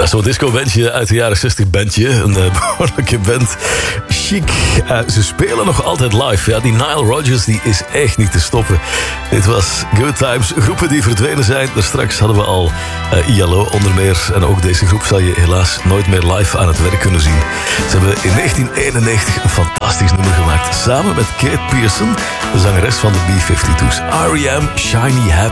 Zo'n disco-bandje uit de jaren 60 bandje. Een behoorlijke band. Chic. Ze spelen nog altijd live. Ja, die Nile Rodgers die is echt niet te stoppen. Dit was Good Times. Groepen die verdwenen zijn. Daar straks hadden we al ILO onder meer. En ook deze groep zal je helaas nooit meer live aan het werk kunnen zien. Ze hebben in 1991 een fantastisch nummer gemaakt. Samen met Kate Pearson, de zangeres van de B-52's. R.E.M. Shiny Happy